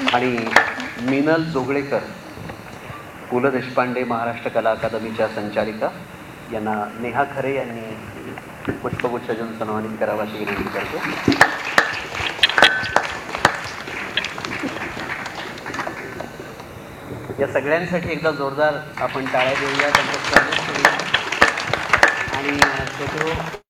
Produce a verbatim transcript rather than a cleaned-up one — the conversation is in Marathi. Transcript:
आणि मीनल जोगळेकर, पु ल देशपांडे महाराष्ट्र कला अकादमीच्या संचालिका, यांना नेहा खरे यांनी पुष्पगुच्छ देऊन सन्मानित करावा अशी विनंती करतो. या सगळ्यांसाठी एकदा जोरदार आपण टाळ्या देऊया, त्यांचं स्वागत करूया. आणि तो